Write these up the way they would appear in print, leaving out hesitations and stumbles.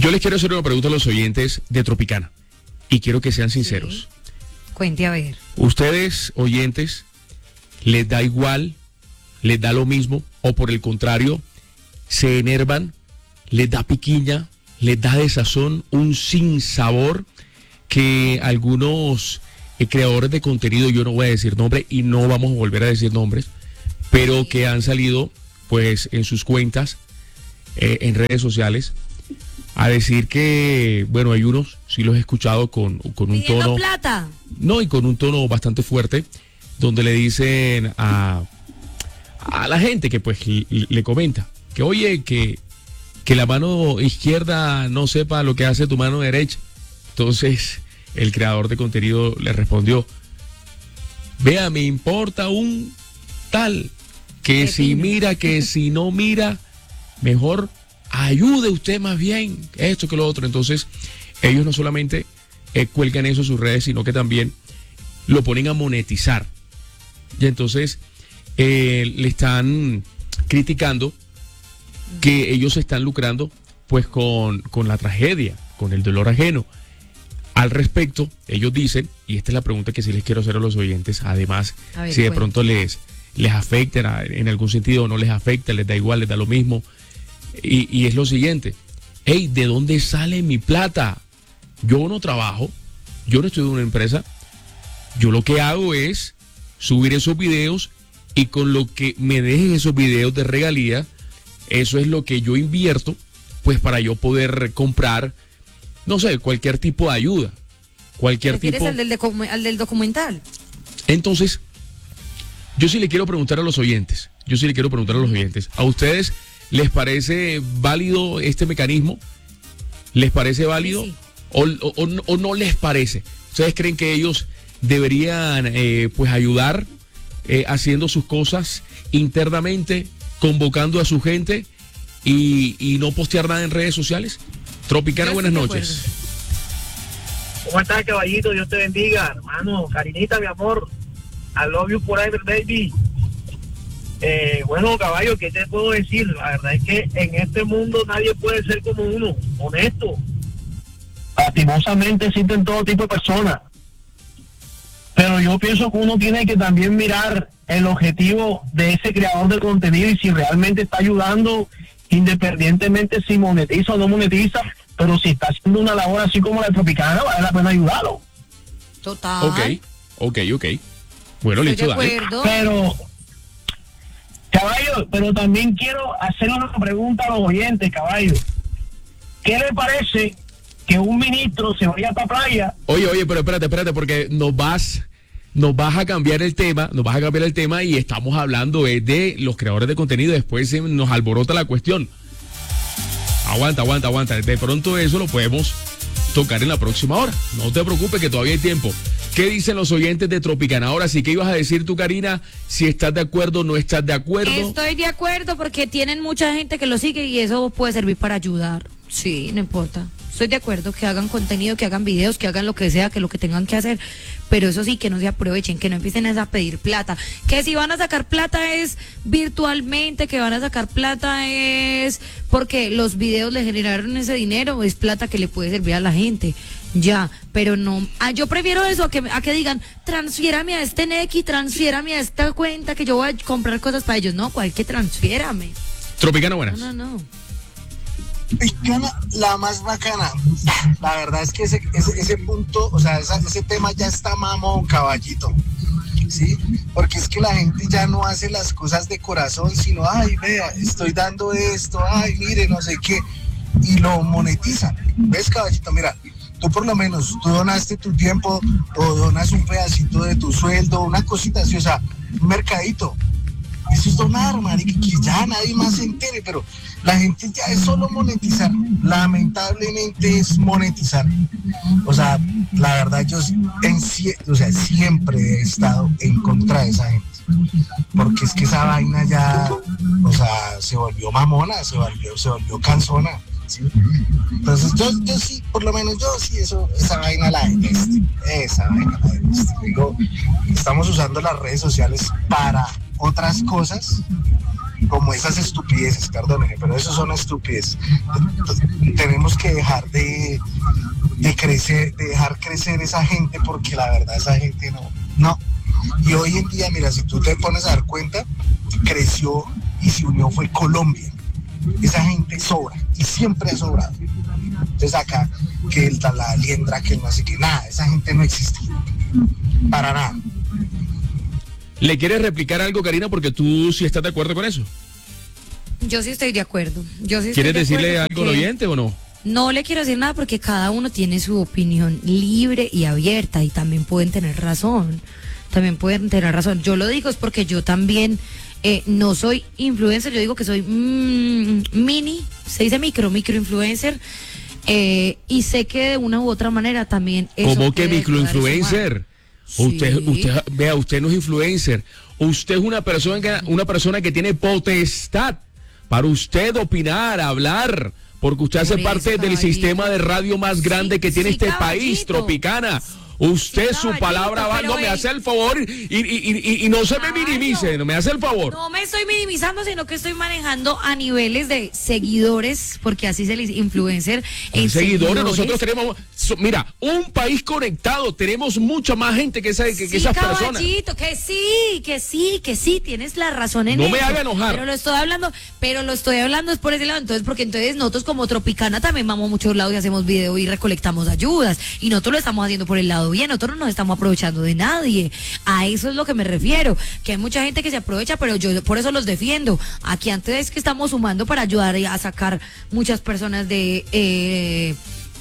Yo les quiero hacer una pregunta a los oyentes de Tropicana y quiero que sean sinceros. Sí. Cuente a ver. ¿Ustedes, oyentes, les da igual, les da lo mismo o por el contrario, se enervan, les da piquiña, les da desazón, un sinsabor que algunos creadores de contenido, yo no voy a decir nombre y no vamos a volver a decir nombres, pero que han salido pues en sus cuentas, en redes sociales, a decir que, bueno, hay unos, sí los he escuchado con un tono... plata. No, y con un tono bastante fuerte, donde le dicen a la gente que pues le comenta que, oye, que la mano izquierda no sepa lo que hace tu mano derecha. Entonces, el creador de contenido le respondió, vea, me importa un tal, que si mira, que si no mira, mejor ayude usted más bien, esto que lo otro. Entonces, ellos no solamente cuelgan eso en sus redes, sino que también lo ponen a monetizar. Y entonces le están criticando que ellos se están lucrando pues con la tragedia, con el dolor ajeno. Al respecto, ellos dicen, y esta es la pregunta que sí les quiero hacer a los oyentes, además, ver, si de pronto les afecta en algún sentido o no les afecta, les da igual, les da lo mismo, y es lo siguiente: hey, ¿de dónde sale mi plata? Yo no trabajo, yo no estoy en una empresa, yo lo que hago es subir esos videos y con lo que me dejen esos videos de regalía, eso es lo que yo invierto, pues para yo poder comprar, no sé, cualquier tipo de ayuda, cualquier tipo... al del documental? Entonces, yo sí le quiero preguntar a los oyentes, ¿a ustedes les parece válido este mecanismo? ¿Les parece válido? Sí. ¿O no les parece? ¿Ustedes creen que ellos deberían pues ayudar haciendo sus cosas internamente, convocando a su gente y no postear nada en redes sociales? Tropicana, buenas noches. ¿Cómo estás, caballito? Dios te bendiga, hermano. Carinita, mi amor. I love you forever, baby. Bueno, caballo, ¿qué te puedo decir? La verdad es que en este mundo nadie puede ser como uno, honesto. Lastimosamente existen todo tipo de personas. Pero yo pienso que uno tiene que también mirar el objetivo de ese creador de contenido y si realmente está ayudando, independientemente si monetiza o no monetiza, pero si está haciendo una labor así como la de Tropicana, vale la pena ayudarlo. Total. Ok. Bueno, listo, dale. Pero, caballo, pero también quiero hacer una pregunta a los oyentes, caballo. ¿Qué le parece que un ministro se vaya a esta playa? Oye, pero espérate, porque nos vas a cambiar el tema, y estamos hablando de los creadores de contenido, después nos alborota la cuestión. Aguanta, de pronto eso lo podemos tocar en la próxima hora, no te preocupes que todavía hay tiempo. ¿Qué dicen los oyentes de Tropicana? Ahora sí, ¿qué ibas a decir tú, Karina? Si estás de acuerdo o no estás de acuerdo. Estoy de acuerdo porque tienen mucha gente que lo sigue y eso puede servir para ayudar. Sí, no importa. Estoy de acuerdo que hagan contenido, que hagan videos, que hagan lo que sea, que lo que tengan que hacer, pero eso sí, que no se aprovechen, que no empiecen a pedir plata, que si van a sacar plata es virtualmente, que van a sacar plata es porque los videos le generaron ese dinero, es plata que le puede servir a la gente, ya, pero no, yo prefiero eso a que digan, transfiérame a este Nequi, transfiérame a esta cuenta que yo voy a comprar cosas para ellos, no, ¿cuál que transfiérame? Tropicana, buenas. No. Tropicana, la más bacana. La verdad es que ese punto, o sea, ese tema ya está mamón, caballito. ¿Sí? Porque es que la gente ya no hace las cosas de corazón, sino, ay, vea, estoy dando esto, ay, mire, no sé qué, y lo monetizan. ¿Ves, caballito? Mira, tú por lo menos, tú donaste tu tiempo o donas un pedacito de tu sueldo, una cosita así, o sea, un mercadito. Eso es donar, marica, que ya nadie más se entere, pero la gente ya es solo monetizar, lamentablemente es monetizar. O sea, la verdad yo siempre he estado en contra de esa gente, porque es que esa vaina ya, o sea, se volvió mamona, se volvió cansona, ¿sí? Entonces yo sí, por lo menos yo sí, esa vaina la detesto, Digo, estamos usando las redes sociales para otras cosas, como esas estupideces, perdónenme, pero eso son estupideces. Tenemos que dejar de crecer, de dejar crecer esa gente, porque la verdad esa gente no. Y hoy en día, mira, si tú te pones a dar cuenta, creció y se unió fue Colombia. Esa gente sobra y siempre ha sobrado. Entonces acá, que la liendra, que no sé qué, nada, esa gente no existe. Para nada. ¿Le quieres replicar algo, Karina? Porque tú sí estás de acuerdo con eso. Yo sí estoy de acuerdo. ¿Quieres decirle algo al oyente o no? No le quiero decir nada porque cada uno tiene su opinión libre y abierta y también pueden tener razón. Yo lo digo es porque yo también no soy influencer, yo digo que soy mini, se dice microinfluencer, y sé que de una u otra manera también eso. ¿Cómo que puede microinfluencer? Sí. Usted no es influencer. Usted es una persona que tiene potestad para usted opinar, hablar, porque usted hace parte del sistema de radio más grande que tiene este país, Tropicana. Usted, sí, su palabra va, no me hace el favor y no se me minimice, no me hace el favor. No me estoy minimizando, sino que estoy manejando a niveles de seguidores, porque así se les influencer en seguidores. Nosotros tenemos, mira, un país conectado, tenemos mucha más gente que esas personas. Que sí, tienes la razón en eso. No me haga enojar. Pero lo estoy hablando es por ese lado, porque entonces nosotros como Tropicana también vamos a muchos lados y hacemos video y recolectamos ayudas, y nosotros lo estamos haciendo por el lado bien, nosotros no nos estamos aprovechando de nadie. A eso es lo que me refiero, que hay mucha gente que se aprovecha, pero yo por eso los defiendo. Aquí antes es que estamos sumando para ayudar a sacar muchas personas de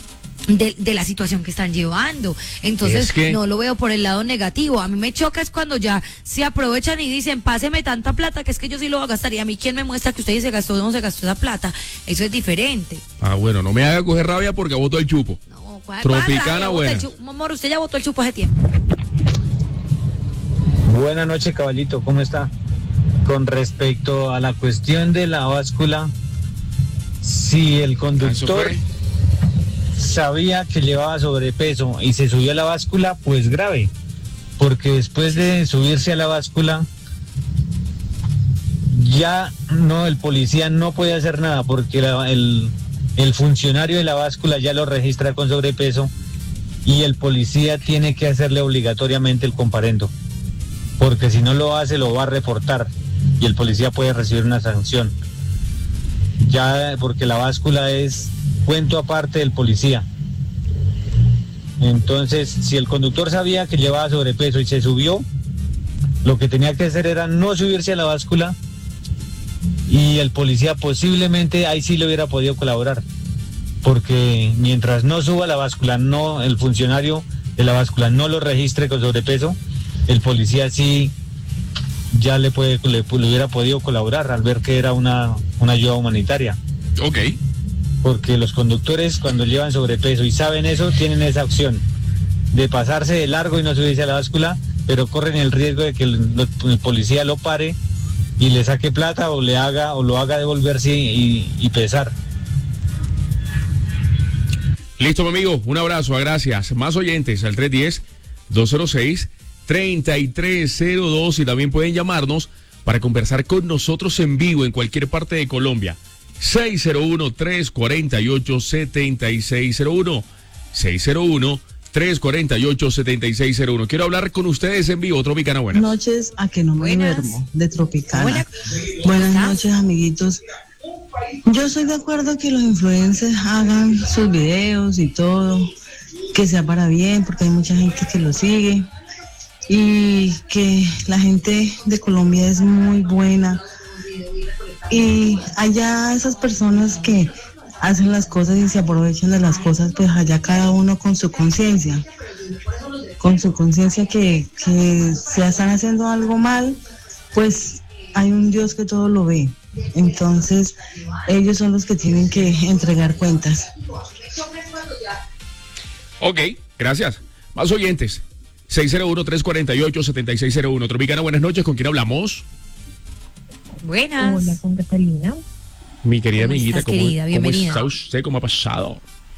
la situación que están llevando. Entonces no lo veo por el lado negativo. A mí me choca es cuando ya se aprovechan y dicen, páseme tanta plata, que es que yo sí lo gastaría. A mí, ¿quién me muestra que usted se gastó o no se gastó esa plata? Eso es diferente. Bueno, no me haga coger rabia porque boto el chupo. Tropicana, buena. Amor, usted ya botó el chupo hace tiempo. Buenas noches, caballito, ¿cómo está? Con respecto a la cuestión de la báscula, si el conductor sabía que llevaba sobrepeso y se subió a la báscula, pues grave, porque después de subirse a la báscula, ya no, el policía no puede hacer nada, porque el funcionario de la báscula ya lo registra con sobrepeso y el policía tiene que hacerle obligatoriamente el comparendo, porque si no lo hace lo va a reportar y el policía puede recibir una sanción, ya porque la báscula es cuento aparte del policía. Entonces, si el conductor sabía que llevaba sobrepeso y se subió, lo que tenía que hacer era no subirse a la báscula, y el policía posiblemente ahí sí le hubiera podido colaborar, porque mientras no suba la báscula, no, el funcionario de la báscula no lo registre con sobrepeso, el policía sí ya le hubiera podido colaborar al ver que era una ayuda humanitaria. Ok. Porque los conductores, cuando llevan sobrepeso y saben eso, tienen esa opción de pasarse de largo y no subirse a la báscula, pero corren el riesgo de que el policía lo pare y le saque plata o lo haga devolverse y pesar. Listo, mi amigo, un abrazo, gracias. Más oyentes al 310-206-3302 y también pueden llamarnos para conversar con nosotros en vivo en cualquier parte de Colombia. 601-348-7601. 601-348-7601. Quiero hablar con ustedes en vivo. Tropicana, buenas noches, a que no me duermo, de Tropicana. Buenas noches, amiguitos. Yo estoy de acuerdo que los influencers hagan sus videos y todo, que sea para bien, porque hay mucha gente que lo sigue y que la gente de Colombia es muy buena. Y allá esas personas que hacen las cosas y se aprovechan de las cosas, pues allá cada uno con su conciencia que si están haciendo algo mal, pues hay un Dios que todo lo ve. Entonces ellos son los que tienen que entregar cuentas. Ok, gracias. Más oyentes. 601-348-7601. Tropicana, buenas noches. ¿Con quién hablamos? Buenas. Hola, con Catalina. Mi querida amiguita, ¿cómo está usted? ¿Cómo ha pasado?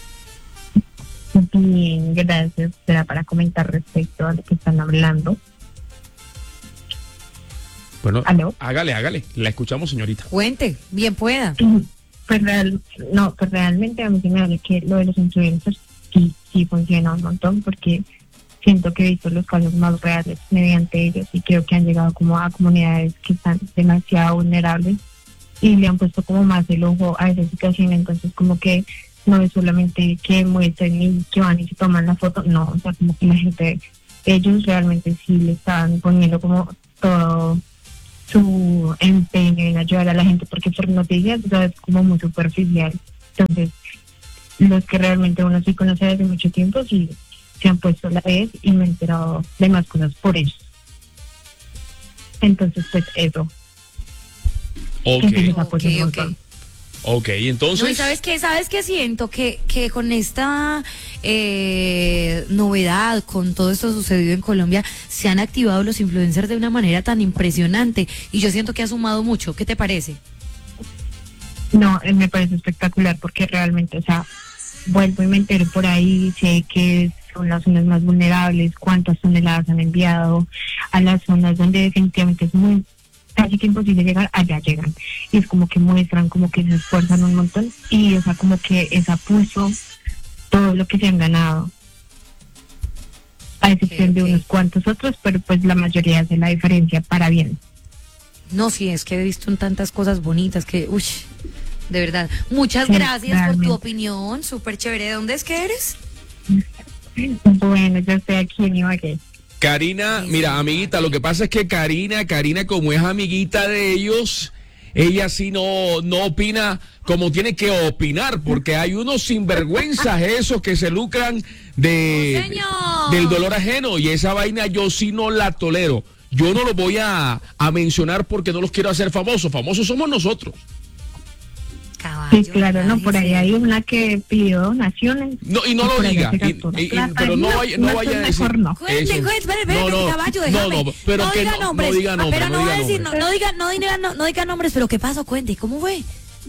Bien, gracias. Será para comentar respecto a lo que están hablando. Bueno, ¿Aló? hágale, la escuchamos, señorita. Cuente, bien pueda. Pues realmente a mí se me hace que lo de los influencers sí funciona un montón, porque siento que he visto los casos más reales mediante ellos y creo que han llegado como a comunidades que están demasiado vulnerables y le han puesto como más el ojo a esa situación. Entonces como que no es solamente que muestren y que van y se toman la foto, no, o sea, como que la gente, ellos realmente sí le están poniendo como todo su empeño en ayudar a la gente, porque por noticias, o sea, es como muy superficial. Entonces los que realmente uno sí conoce desde mucho tiempo sí se han puesto a la vez y me he enterado de más cosas por ellos. Entonces, pues eso. Ok, entonces... No, y ¿sabes qué siento? Que con esta novedad, con todo esto sucedido en Colombia, se han activado los influencers de una manera tan impresionante y yo siento que ha sumado mucho. ¿Qué te parece? No, me parece espectacular porque realmente, o sea, vuelvo y me entero por ahí, sé que son las zonas más vulnerables, cuántas toneladas han enviado a las zonas donde definitivamente es muy casi que imposible llegar, allá llegan. Y es como que muestran, como que se esfuerzan un montón y, o sea, como que es a pulso todo lo que se han ganado. A excepción de unos cuantos otros, pero pues la mayoría hace la diferencia para bien. No, sí, es que he visto en tantas cosas bonitas que, uy, de verdad. Muchas gracias por tu opinión, súper chévere. ¿De dónde es que eres? Bueno, yo estoy aquí en Ibagué. Karina, mira, amiguita, lo que pasa es que Karina, como es amiguita de ellos, ella sí no opina como tiene que opinar, porque hay unos sinvergüenzas esos que se lucran del dolor ajeno, y esa vaina yo sí no la tolero. Yo no los voy a mencionar porque no los quiero hacer famosos. Famosos somos nosotros. Sí, claro, no, por ahí hay una que pidió donaciones. No, y no lo diga, pero no vaya a decir. No. Cuente, caballo, déjame. No, pero no que diga nombres. no diga nombres. Pero no diga nombres, pero ¿qué pasó? Cuente, ¿cómo fue?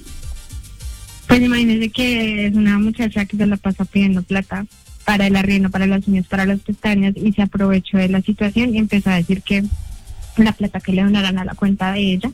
Pues imagínese que es una muchacha que se la pasa pidiendo plata para el arriendo, para las uñas, para las pestañas, y se aprovechó de la situación y empezó a decir que la plata que le donaran a la cuenta de ella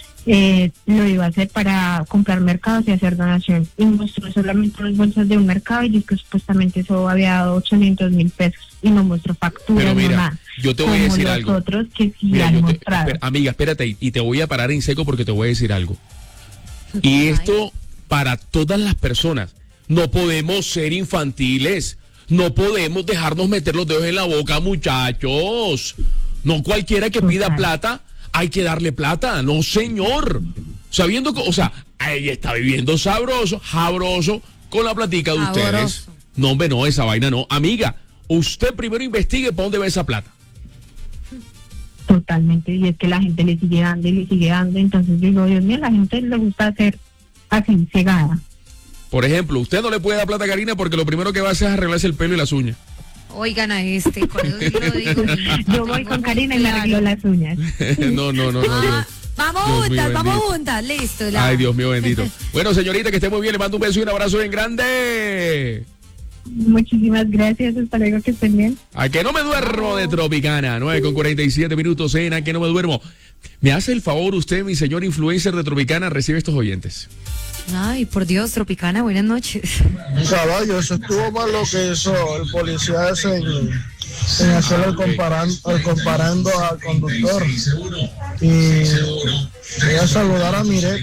lo iba a hacer para comprar mercados y hacer donación, y mostró solamente unas bolsas de un mercado y dijo que supuestamente eso había dado 800,000 pesos y no mostró facturas. Pero mira, nada, yo te voy a decir algo. Como los otros que sí han mostrado. Amiga, espérate, y te voy a parar en seco porque te voy a decir algo. Y esto para todas las personas. No podemos ser infantiles. No podemos dejarnos meter los dedos en la boca, muchachos. No cualquiera que pida plata hay que darle plata, no señor. Sabiendo que, o sea, ella está viviendo sabroso con la platica de ustedes. No, hombre, no, esa vaina no. Amiga, usted primero investigue para dónde va esa plata. Totalmente, y es que la gente le sigue dando y le sigue dando, entonces digo, Dios mío, la gente le gusta hacer así, cegada. Por ejemplo, usted no le puede dar plata a Karina porque lo primero que va a hacer es arreglarse el pelo y las uñas. Oigan a con eso sí lo digo. Yo voy con Karina y me arreglo las uñas. No. Vamos juntas, listo. Ay, Dios mío bendito. Bueno, señorita, que esté muy bien, le mando un beso y un abrazo bien grande. Muchísimas gracias, hasta luego, que estén bien. A que no me duermo de Tropicana, 9:47 en A que no me duermo. Me hace el favor usted, mi señor influencer de Tropicana, recibe estos oyentes. Ay, por Dios, Tropicana, buenas noches. Caballo, eso estuvo mal lo que hizo el policía ese en hacer el comparando al conductor. Y voy a saludar a Miret.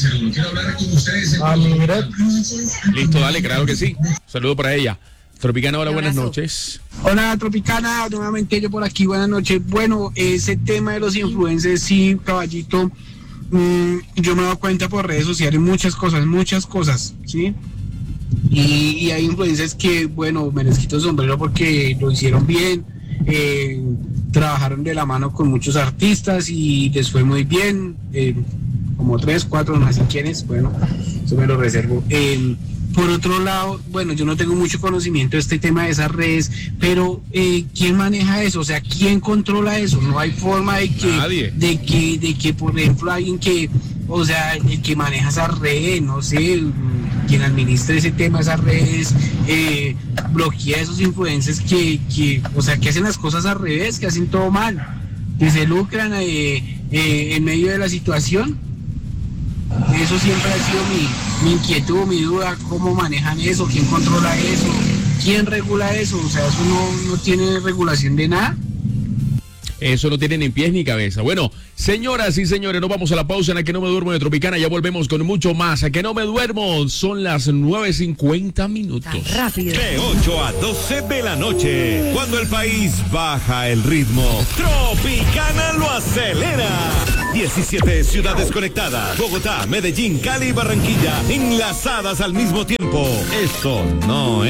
Listo, dale, claro que sí. Saludo para ella. Tropicana, hola, buenas noches. Hola, Tropicana, nuevamente yo por aquí, buenas noches. Bueno, ese tema de los influencers, sí, caballito, yo me doy cuenta por redes sociales muchas cosas, ¿sí? Y hay influencers que, bueno, me les quito el sombrero porque lo hicieron bien, trabajaron de la mano con muchos artistas y les fue muy bien, como 3, 4, no sé quiénes, bueno, eso me lo reservo. Por otro lado, bueno, yo no tengo mucho conocimiento de este tema de esas redes, pero ¿quién maneja eso? O sea, ¿quién controla eso? No hay forma de que por ejemplo, alguien que, o sea, el que maneja esas redes, no sé, quien administra ese tema, esas redes, bloquea a esos influencers que, o sea, que hacen las cosas al revés, que hacen todo mal, que se lucran en medio de la situación. Eso siempre ha sido mi inquietud, mi duda, cómo manejan eso, quién controla eso, quién regula eso, o sea, eso no tiene regulación de nada. Eso no tiene ni pies ni cabeza. Bueno, señoras y señores, nos vamos a la pausa en la que no me duermo de Tropicana. Ya volvemos con mucho más. A que no me duermo, son las 9:50 minutos. Tan rápido. De 8 a 12 de la noche, cuando el país baja el ritmo, Tropicana lo acelera. 17 ciudades conectadas. Bogotá, Medellín, Cali y Barranquilla, enlazadas al mismo tiempo. Eso no es